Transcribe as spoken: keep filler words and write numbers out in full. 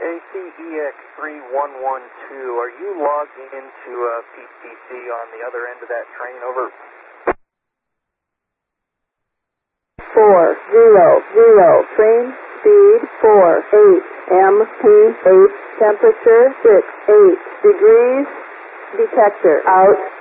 C E X three one one two, are you logged into uh, P T C on the other end of that train? Over. four zero zero, train speed four eight, M P eight, temperature six eight degrees, detector out.